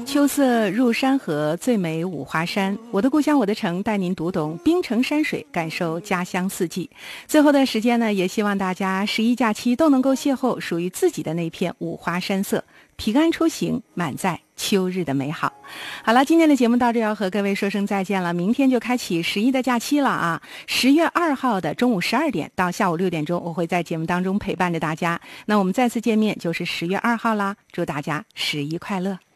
秋色入山河，最美五华山。我的故乡我的城，带您读懂滨城山水，感受家乡四季。最后的时间呢，也希望大家11假期都能够邂逅属于自己的那片五华山色，平安出行，满载秋日的美好。好了，今天的节目到这要和各位说声再见了，明天就开启11的假期了啊！10月2号的中午12点到下午6点钟，我会在节目当中陪伴着大家。那我们再次见面就是10月2号啦，祝大家11快乐。